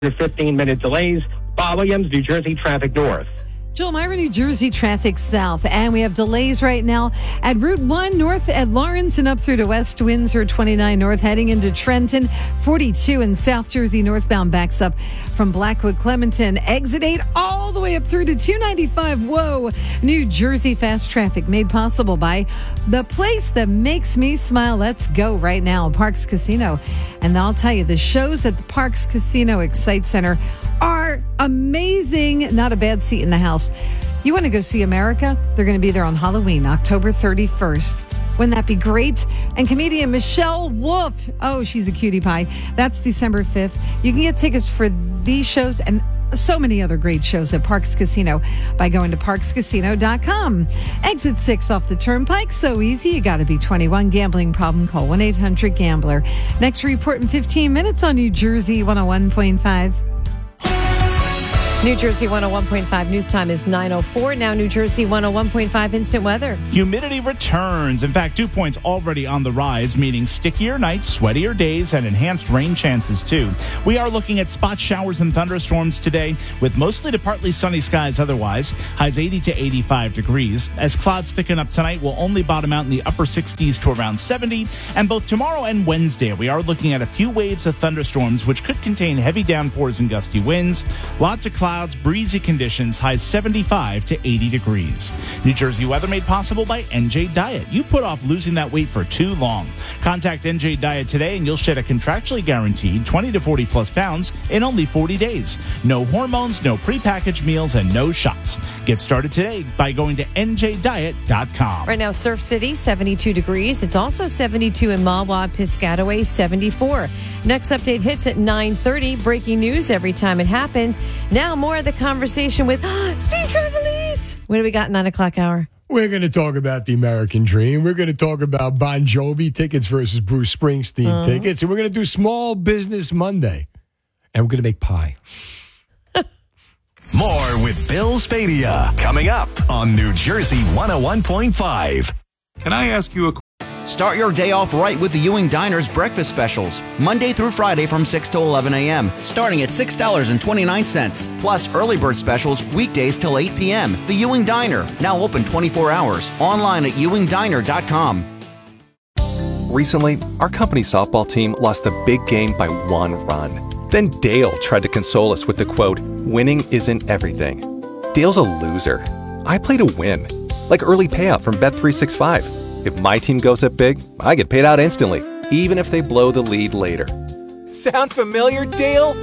to 15-minute delays. Bob Williams, New Jersey Traffic North. Joel Myra, New Jersey Traffic South. And we have delays right now at Route 1 north at Lawrence and up through to West Windsor, 29 north heading into Trenton, 42 in South Jersey northbound backs up from Blackwood Clementon, exit 8 all the way up through to 295. Whoa, New Jersey fast traffic made possible by the place that makes me smile. Let's go right now, Parks Casino. And I'll tell you, the shows at the Parks Casino Excite Center are amazing. Not a bad seat in the house. You want to go see America? They're going to be there on Halloween, October 31st. Wouldn't that be great? And comedian Michelle Wolf. Oh, she's a cutie pie. That's December 5th. You can get tickets for these shows and so many other great shows at Parks Casino by going to parkscasino.com. Exit 6 off the Turnpike. So easy. You got to be 21. Gambling problem? Call 1-800-GAMBLER. Next report in 15 minutes on New Jersey 101.5. New Jersey 101.5 news time is 9:04. Now New Jersey 101.5 instant weather. Humidity returns. In fact, 2 points already on the rise, meaning stickier nights, sweatier days, and enhanced rain chances too. We are looking at spot showers and thunderstorms today with mostly to partly sunny skies otherwise. Highs 80 to 85 degrees. As clouds thicken up tonight, we'll only bottom out in the upper 60s to around 70. And both tomorrow and Wednesday, we are looking at a few waves of thunderstorms which could contain heavy downpours and gusty winds. Lots of clouds, breezy conditions, highs 75 to 80 degrees. New Jersey weather made possible by NJ Diet. You put off losing that weight for too long. Contact NJ Diet today and you'll shed a contractually guaranteed 20 to 40 plus pounds in only 40 days. No hormones, no prepackaged meals, and no shots. Get started today by going to njdiet.com. Right now, Surf City, 72 degrees. It's also 72 in Mahwah, Piscataway, 74. Next update hits at 9:30. Breaking news every time it happens. Now more of the conversation with Steve Trevelise. What do we got 9 o'clock hour? We're going to talk about the American Dream. We're going to talk about Bon Jovi tickets versus Bruce Springsteen tickets. And we're going to do Small Business Monday. And we're going to make pie. More with Bill Spadea coming up on New Jersey 101.5. Can I ask you a question? Start your day off right with the Ewing Diner's breakfast specials, Monday through Friday from 6 to 11 a.m., starting at $6.29. Plus early bird specials weekdays till 8 p.m. The Ewing Diner, now open 24 hours. Online at ewingdiner.com. Recently, our company softball team lost the big game by 1 run. Then Dale tried to console us with the quote, "Winning isn't everything." Dale's a loser. I play to win, like early payout from Bet365. If my team goes up big, I get paid out instantly, even if they blow the lead later. Sound familiar, Dale?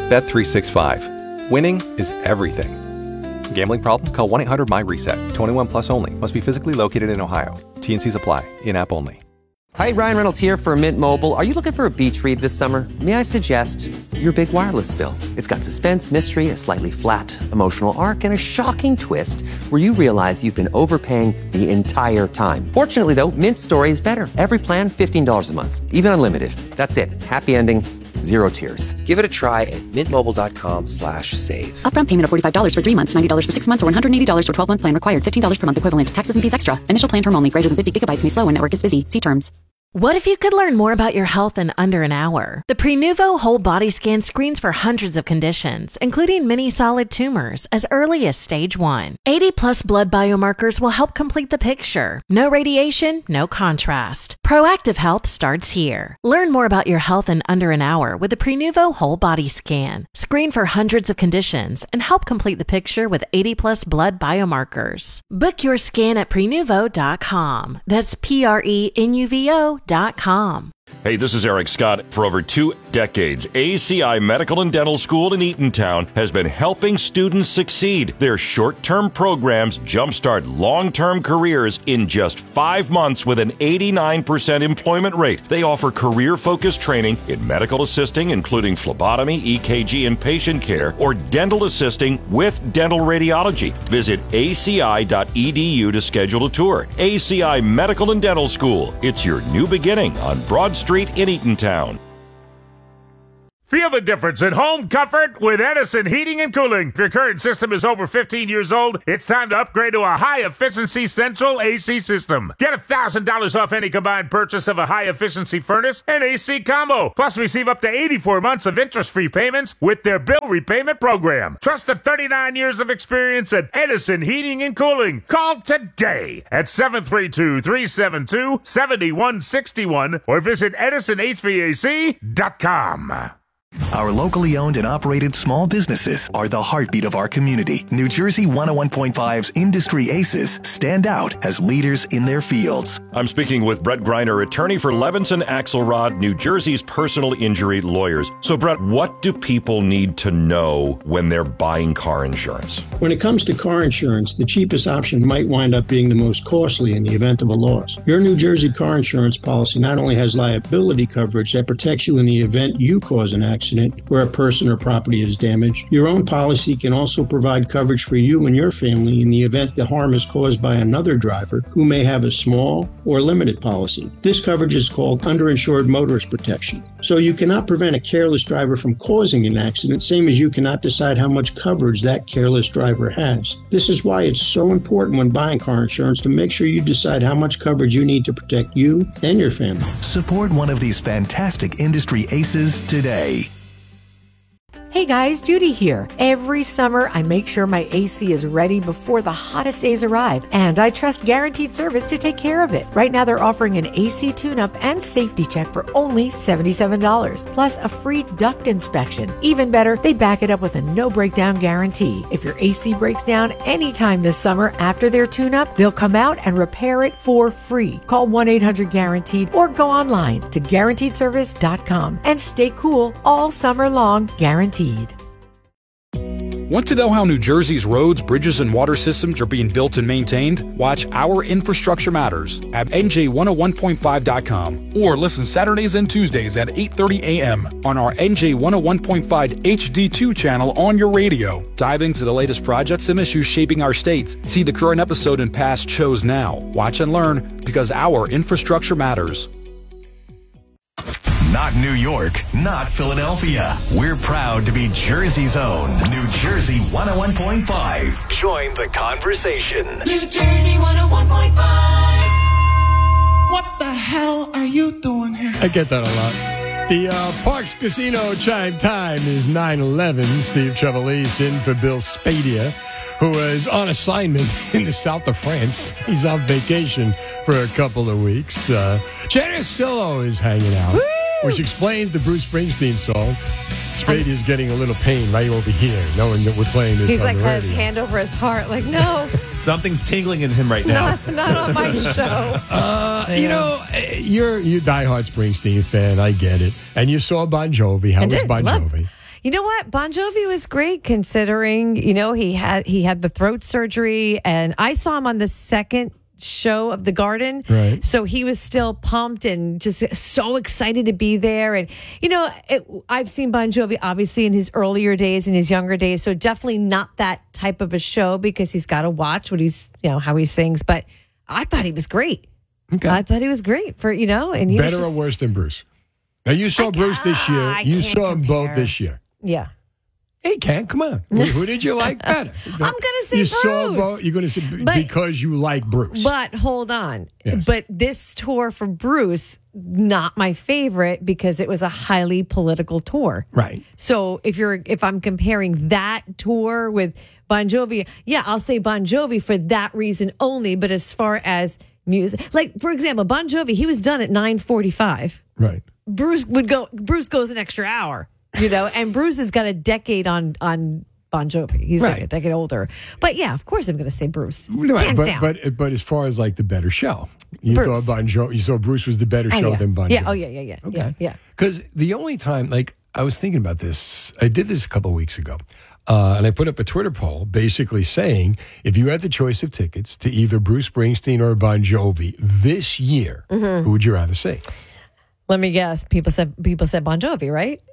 Bet365. Winning is everything. Gambling problem? Call 1-800-MY-RESET. 21 plus only. Must be physically located in Ohio. T&Cs apply. In-app only. Hi, Ryan Reynolds here for Mint Mobile. Are you looking for a beach read this summer? May I suggest your big wireless bill? It's got suspense, mystery, a slightly flat, emotional arc, and a shocking twist where you realize you've been overpaying the entire time. Fortunately, though, Mint's story is better. Every plan, $15 a month. Even unlimited. That's it. Happy ending. Zero tears. Give it a try at mintmobile.com/save. Upfront payment of $45 for 3 months, $90 for 6 months, or $180 for 12-month plan required. $15 per month equivalent. Taxes and fees extra. Initial plan term only. Greater than 50 gigabytes may slow when network is busy. See terms. What if you could learn more about your health in under an hour? The Prenuvo Whole Body Scan screens for hundreds of conditions, including many solid tumors, as early as stage 1. 80-plus blood biomarkers will help complete the picture. No radiation, no contrast. Proactive health starts here. Learn more about your health in under an hour with the Prenuvo Whole Body Scan. Screen for hundreds of conditions and help complete the picture with 80-plus blood biomarkers. Book your scan at Prenuvo.com. That's Prenuvo.com. Hey, this is Eric Scott. For over 2 decades, ACI Medical and Dental School in Eatontown has been helping students succeed. Their short-term programs jumpstart long-term careers in just 5 months with an 89% employment rate. They offer career-focused training in medical assisting, including phlebotomy, EKG, and patient care, or dental assisting with dental radiology. Visit aci.edu to schedule a tour. ACI Medical and Dental School. It's your new beginning on Broad Street in Eatontown. Feel the difference in home comfort with Edison Heating and Cooling. If your current system is over 15 years old, it's time to upgrade to a high-efficiency central AC system. Get $1,000 off any combined purchase of a high-efficiency furnace and AC combo. Plus, receive up to 84 months of interest-free payments with their bill repayment program. Trust the 39 years of experience at Edison Heating and Cooling. Call today at 732-372-7161 or visit EdisonHVAC.com. Our locally owned and operated small businesses are the heartbeat of our community. New Jersey 101.5's Industry Aces stand out as leaders in their fields. I'm speaking with Brett Greiner, attorney for Levinson Axelrod, New Jersey's personal injury lawyers. So, Brett, what do people need to know when they're buying car insurance? When it comes to car insurance, the cheapest option might wind up being the most costly in the event of a loss. Your New Jersey car insurance policy not only has liability coverage that protects you in the event you cause an accident where a person or property is damaged, your own policy can also provide coverage for you and your family in the event the harm is caused by another driver who may have a small or limited policy. This coverage is called underinsured motorist protection. So you cannot prevent a careless driver from causing an accident, same as you cannot decide how much coverage that careless driver has. This is why it's so important when buying car insurance to make sure you decide how much coverage you need to protect you and your family. Support one of these fantastic industry aces today. Hey guys, Judy here. Every summer, I make sure my AC is ready before the hottest days arrive, and I trust Guaranteed Service to take care of it. Right now, they're offering an AC tune-up and safety check for only $77, plus a free duct inspection. Even better, they back it up with a no-breakdown guarantee. If your AC breaks down anytime this summer after their tune-up, they'll come out and repair it for free. Call 1-800-GUARANTEED or go online to GuaranteedService.com and stay cool all summer long, guaranteed. Want to know how New Jersey's roads, bridges, and water systems are being built and maintained? Watch Our Infrastructure Matters at NJ101.5.com or listen Saturdays and Tuesdays at 8:30 a.m. on our NJ101.5 HD2 channel on your radio. Dive into the latest projects and issues shaping our state. See the current episode and past shows now. Watch and learn because our infrastructure matters. Not New York, not Philadelphia. We're proud to be Jersey's own New Jersey 101.5. Join the conversation. New Jersey 101.5. What the hell are you doing here? I get that a lot. The Parks Casino chime time is 9:11. Steve Trevelise in for Bill Spadia, who is on assignment in the south of France. He's on vacation for a couple of weeks. Janice Sillo is hanging out. Woo! Which explains the Bruce Springsteen song. Spady is getting a little pain right over here, knowing that we're playing this. He's on like the has radio. hand over his heart, like no. Something's tingling in him right now. Not on my show. You know, you're a diehard Springsteen fan. I get it. And you saw Bon Jovi. How was Bon Jovi? You know what? Bon Jovi was great considering, you know, he had the throat surgery, and I saw him on the second show of the Garden. Right. So he was still pumped and just so excited to be there. And, you know, I've seen Bon Jovi obviously in his earlier days, in his younger days. So definitely not that type of a show because he's got to watch what he's, you know, how he sings. But I thought he was great. Okay. I thought he was great for, you know, and he Better was just, or worse than Bruce? Now, you saw Bruce this year. You saw them both this year. Yeah. Hey, Ken, come on. Who did you like better? I'm going to say you Bruce. Saw both. You're going to say because you like Bruce. But hold on. Yes. But this tour for Bruce, not my favorite because it was a highly political tour. Right. So if I'm comparing that tour with Bon Jovi, yeah, I'll say Bon Jovi for that reason only. But as far as music, like for example, Bon Jovi, he was done at 9:45. Right. Bruce goes an extra hour. You know, and Bruce has got a decade on Bon Jovi. He's like a decade older. But yeah, of course I'm going to say Bruce. Right, Hands down. but as far as like the better show, you Bruce. thought Bon Jovi. You saw Bruce was the better show than Bon Jovi. Yeah. Oh yeah. Okay. Yeah. Because the only time, like, I was thinking about this. I did this a couple of weeks ago, and I put up a Twitter poll basically saying if you had the choice of tickets to either Bruce Springsteen or Bon Jovi this year, who would you rather see? Let me guess. People said Bon Jovi, right?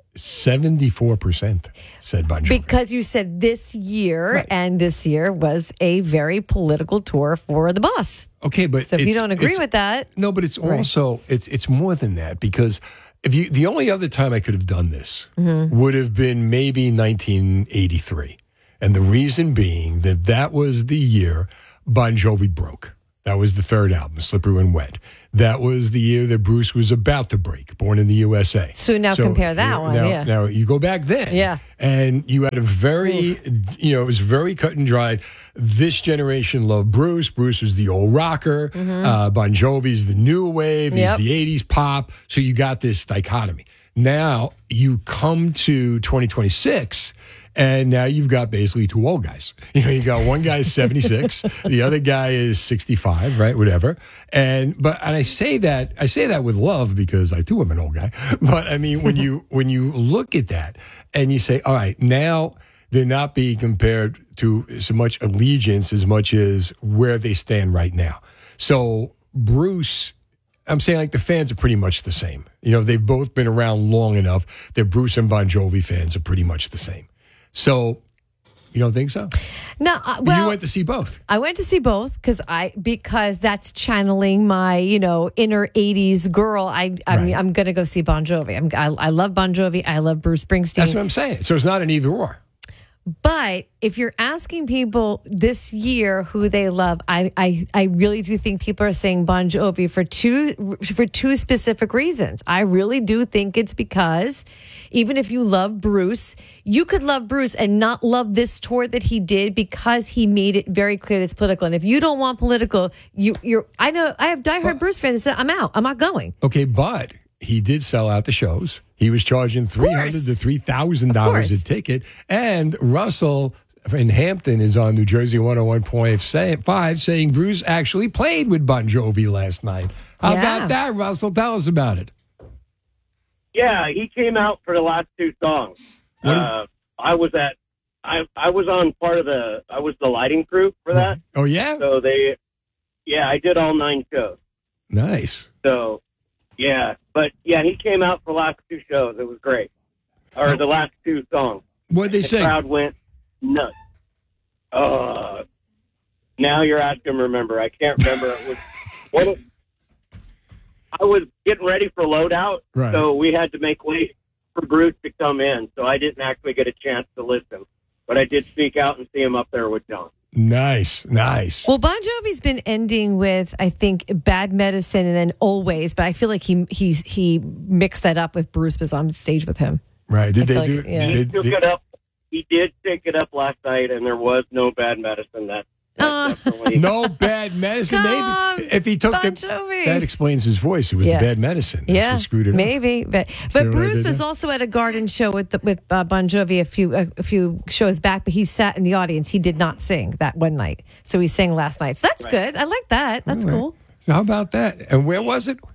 74% said Bon Jovi. Because you said this year, and this year was a very political tour for the boss. Okay, but so if you don't agree with that, no, but it's also it's more than that because The only other time I could have done this would have been maybe 1983. And the reason being that was the year Bon Jovi broke. That was the third album, Slippery When Wet. That was the year that Bruce was about to break, Born in the USA. So now compare that one, yeah. Now, you go back then, and you had a very, it was very cut and dried. This generation loved Bruce. Bruce was the old rocker. Bon Jovi's the new wave. He's the 80s pop. So you got this dichotomy. Now you come to 2026, and now you've got basically two old guys. You got one guy is 76, the other guy is 65, right? Whatever. And I say that with love because I too am an old guy. But I mean, when you look at that and you say, all right, now they're not being compared to so much allegiance as much as where they stand right now. So Bruce, I'm saying like the fans are pretty much the same. They've both been around long enough that Bruce and Bon Jovi fans are pretty much the same. So, you don't think so? No. You went to see both. I went to see both because that's channeling my inner '80s girl. I'm going to go see Bon Jovi. I love Bon Jovi. I love Bruce Springsteen. That's what I'm saying. So it's not an either or. But if you're asking people this year who they love, I really do think people are saying Bon Jovi for two specific reasons. I really do think it's because even if you love Bruce, you could love Bruce and not love this tour that he did because he made it very clear that it's political. And if you don't want political, I have diehard Bruce fans that say, I'm out. I'm not going. Okay, but he did sell out the shows. He was charging $300 to $3,000 a ticket. And Russell in Hampton is on New Jersey 101.5 saying Bruce actually played with Bon Jovi last night. How about that, Russell? Tell us about it. Yeah, he came out for the last two songs. I was on I was the lighting crew for that. Oh, yeah? So I did all 9 shows. Nice. So, yeah, but yeah, he came out for the last 2 shows. It was great. Or the last 2 songs. What'd they say? The crowd went nuts. Now you're asking to remember. I can't remember. I was getting ready for loadout, so we had to make way for Bruce to come in. So I didn't actually get a chance to listen, but I did speak out and see him up there with John. Nice. Well, Bon Jovi's been ending with, I think, Bad Medicine and then Always, but I feel like he mixed that up with Bruce was on stage with him. Right? Did they do? He took it up. He did take it up last night, and there was no Bad Medicine. No Bad Medicine. Maybe if he took Bon Jovi. That explains his voice. It was the Bad Medicine. That's what screwed it up. Maybe. But Bruce was also at a garden show with Bon Jovi a few shows back, but he sat in the audience. He did not sing that one night, so he sang last night. So that's good. I like that. That's cool. So how about that? And where was it?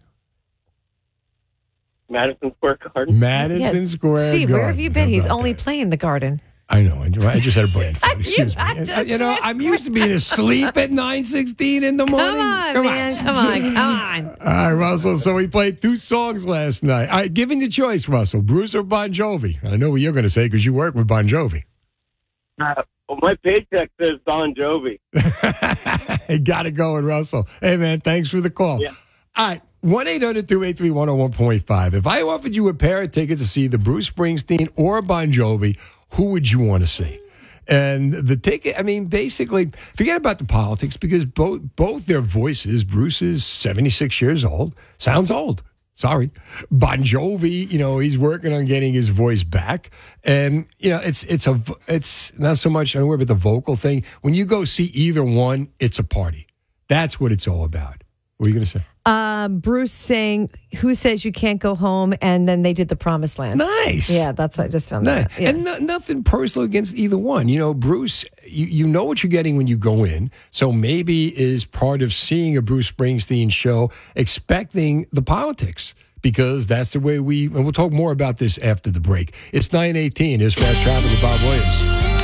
Madison Square Garden. Madison Square Garden. Steve, where have you been? He's only playing the Garden. I know. I just had a brain fart. Excuse me. I'm used to being asleep at 9:16 in the morning. Come on. All right, Russell. So we played 2 songs last night. All right, given the choice, Russell, Bruce or Bon Jovi? I know what you're going to say because you work with Bon Jovi. Well, my paycheck says Bon Jovi. Got to go with Russell. Hey, man, thanks for the call. Yeah. All right. 1-800-283-101.5. If I offered you a pair of tickets to see the Bruce Springsteen or Bon Jovi, who would you want to see? And the ticket, basically, forget about the politics because both their voices, Bruce is 76 years old, sounds old. Sorry. Bon Jovi, he's working on getting his voice back. And, it's not so much, I don't worry about the vocal thing. When you go see either one, it's a party. That's what it's all about. What are you going to say? Bruce saying, "Who says you can't go home?" And then they did The Promised Land. Nice. Yeah, that's what I just found out. Yeah. And nothing personal against either one. Bruce, you know what you're getting when you go in. So maybe is part of seeing a Bruce Springsteen show expecting the politics because that's the way and we'll talk more about this after the break. It's 9:18. Here's Fast Travel with Bob Williams.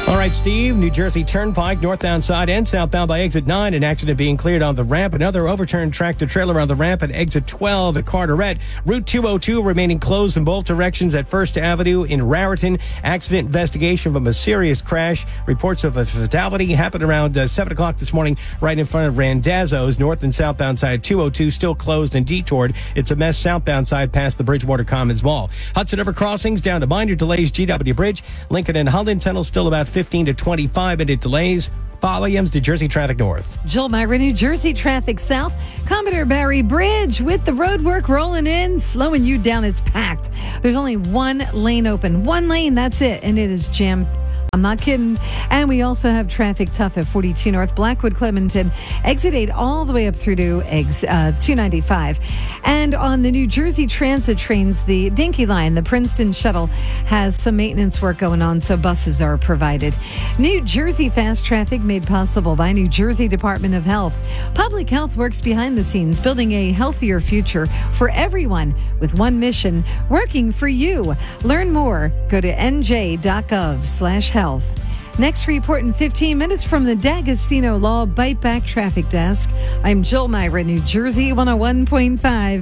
All right, Steve, New Jersey Turnpike, northbound side and southbound by exit 9. An accident being cleared on the ramp. Another overturned tractor-trailer on the ramp at exit 12 at Carteret. Route 202 remaining closed in both directions at First Avenue in Raritan. Accident investigation from a serious crash. Reports of a fatality happened around 7 o'clock this morning right in front of Randazzo's. North and southbound side 202 still closed and detoured. It's a mess southbound side past the Bridgewater Commons Mall. Hudson River crossings down to minor delays. GW Bridge. Lincoln and Holland Tunnel still about 15 to 25-minute delays. Bob Williams, New Jersey Traffic North. Jill Myra, New Jersey Traffic South. Commodore Barry Bridge with the road work rolling in, slowing you down. It's packed. There's only one lane open. One lane, that's it. And it is jammed. I'm not kidding. And we also have traffic tough at 42 North, Blackwood, Clementon, exit 8 all the way up through to 295. And on the New Jersey Transit trains, the Dinky Line, the Princeton Shuttle, has some maintenance work going on, so buses are provided. New Jersey Fast Traffic made possible by New Jersey Department of Health. Public Health works behind the scenes, building a healthier future for everyone with one mission, working for you. Learn more. Go to nj.gov/health. Next report in 15 minutes from the D'Agostino Law Bite Back Traffic Desk. I'm Jill Myra, New Jersey 101.5.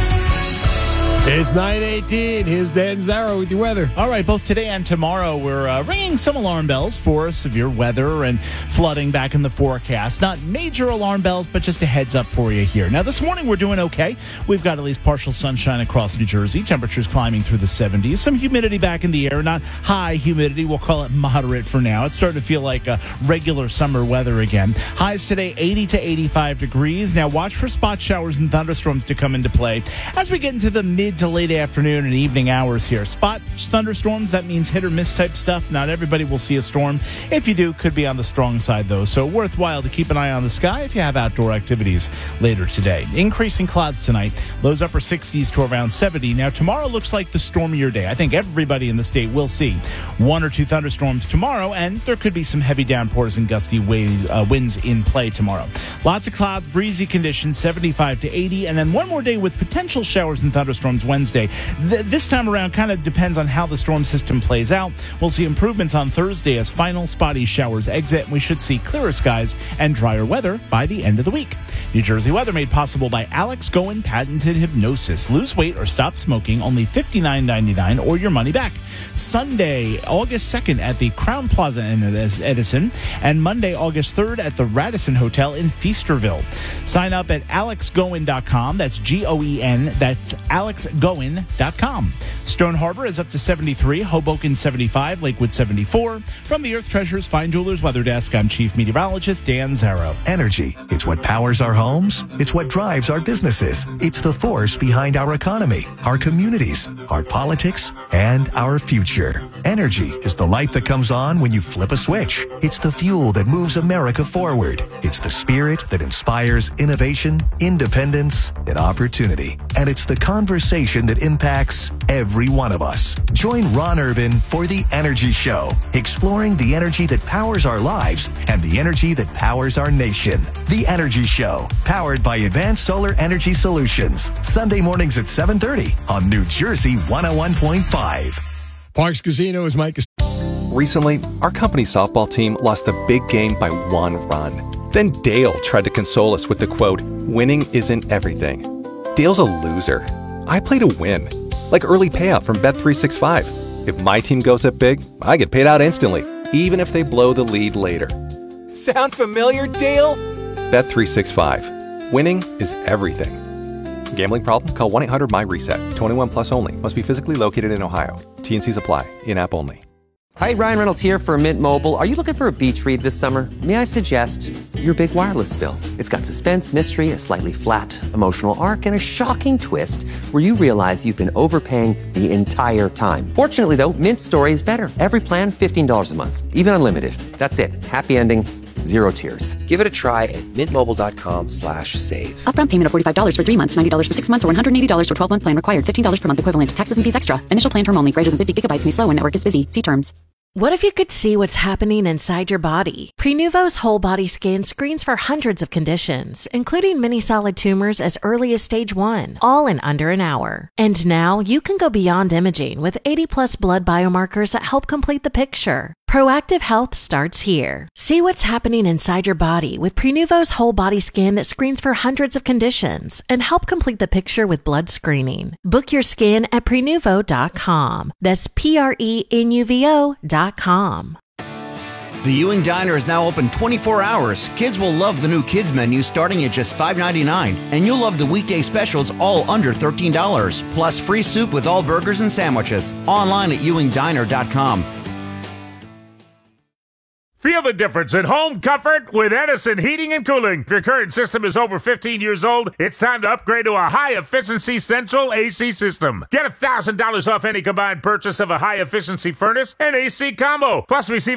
It's 9:18. Here's Dan Zarrow with your weather. All right, both today and tomorrow, we're ringing some alarm bells for severe weather and flooding back in the forecast. Not major alarm bells, but just a heads up for you here. Now, this morning, we're doing okay. We've got at least partial sunshine across New Jersey. Temperatures climbing through the 70s. Some humidity back in the air. Not high humidity. We'll call it moderate for now. It's starting to feel like regular summer weather again. Highs today, 80 to 85 degrees. Now, watch for spot showers and thunderstorms to come into play as we get into the mid to late afternoon and evening hours here. Spot thunderstorms, that means hit or miss type stuff. Not everybody will see a storm. If you do, could be on the strong side though. So worthwhile to keep an eye on the sky if you have outdoor activities later today. Increasing clouds tonight. Lows upper 60s to around 70. Now tomorrow looks like the stormier day. I think everybody in the state will see one or two thunderstorms tomorrow, and there could be some heavy downpours and gusty winds in play tomorrow. Lots of clouds, breezy conditions, 75 to 80, and then one more day with potential showers and thunderstorms Wednesday. This time around kind of depends on how the storm system plays out. We'll see improvements on Thursday as final spotty showers exit, and we should see clearer skies and drier weather by the end of the week. New Jersey weather made possible by Alex Goen Patented Hypnosis. Lose weight or stop smoking, only $59.99 or your money back. Sunday, August 2nd at the Crown Plaza in Edison, and Monday, August 3rd at the Radisson Hotel in Feasterville. Sign up at alexgoen.com. That's Goen. That's alexgoen.com. Stone Harbor is up to 73, Hoboken 75, Lakewood 74. From the Earth Treasures Fine Jewelers Weather Desk, I'm Chief Meteorologist Dan Zarrow. Energy. It's what powers our homes. It's what drives our businesses. It's the force behind our economy, our communities, our politics, and our future. Energy is the light that comes on when you flip a switch. It's the fuel that moves America forward. It's the spirit that inspires innovation, independence, and opportunity. And it's the conversation that impacts every one of us. Join Ron Urban for The Energy Show, exploring the energy that powers our lives and the energy that powers our nation. The Energy Show, powered by Advanced Solar Energy Solutions. Sunday mornings at 7:30 on New Jersey 101.5. Parks Casino is Mike. Recently, our company softball team lost the big game by one run. Then Dale tried to console us with the quote, "Winning isn't everything." Dale's a loser. I play to win, like early payout from Bet365. If my team goes up big, I get paid out instantly, even if they blow the lead later. Sound familiar, Dale? Bet365. Winning is everything. Gambling problem? Call 1-800-MY-RESET. 21 plus only. Must be physically located in Ohio. T&Cs apply. In-app only. Hi, Ryan Reynolds here for Mint Mobile. Are you looking for a beach read this summer? May I suggest your big wireless bill? It's got suspense, mystery, a slightly flat emotional arc, and a shocking twist where you realize you've been overpaying the entire time. Fortunately, though, Mint's story is better. Every plan, $15 a month. Even unlimited. That's it. Happy ending. Zero tears. Give it a try at mintmobile.com/save. Upfront payment of $45 for 3 months, $90 for 6 months, or $180 for 12-month plan required. $15 per month equivalent. Taxes and fees extra. Initial plan term only. Greater than 50 gigabytes may slow when network is busy. See terms. What if you could see what's happening inside your body? Prenuvo's whole body scan screens for hundreds of conditions, including many solid tumors as early as stage 1, all in under an hour. And now you can go beyond imaging with 80+ blood biomarkers that help complete the picture. Proactive health starts here. See what's happening inside your body with Prenuvo's whole body scan that screens for hundreds of conditions and help complete the picture with blood screening. Book your scan at Prenuvo.com. That's Prenuvo.com. The Ewing Diner is now open 24 hours. Kids will love the new kids menu starting at just $5.99, and you'll love the weekday specials all under $13, plus free soup with all burgers and sandwiches. Online at ewingdiner.com. Feel the difference in home comfort with Edison Heating and Cooling. If your current system is over 15 years old, it's time to upgrade to a high-efficiency central AC system. Get $1,000 off any combined purchase of a high-efficiency furnace and AC combo. Plus, receive